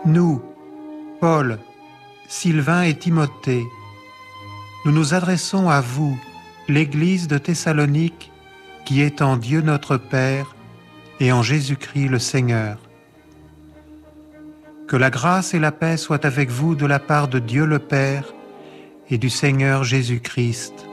Nous, Paul, Sylvain et Timothée, nous nous adressons à vous, l'Église de Thessalonique, qui est en Dieu notre Père et en Jésus-Christ le Seigneur. Que la grâce et la paix soient avec vous de la part de Dieu le Père et du Seigneur Jésus-Christ.